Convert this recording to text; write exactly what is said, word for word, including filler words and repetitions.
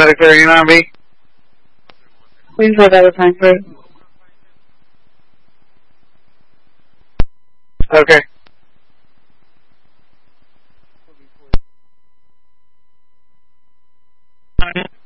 Medic thirty nine B. Please hold out the time for it. Okay. Alright.